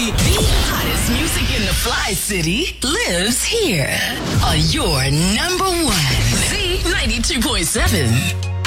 The hottest music in the Fly City lives here on your number one. Z92.7.